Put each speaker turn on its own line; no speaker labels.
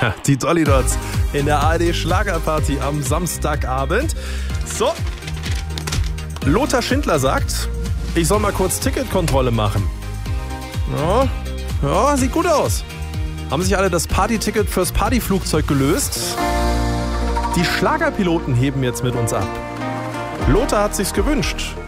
Die Dolly Dots in der ARD Schlagerparty am Samstagabend. So, Lothar Schindler sagt, ich soll mal kurz Ticketkontrolle machen. Ja, sieht gut aus. Haben sich alle das Partyticket fürs Partyflugzeug gelöst? Die Schlagerpiloten heben jetzt mit uns ab. Lothar hat sich's gewünscht.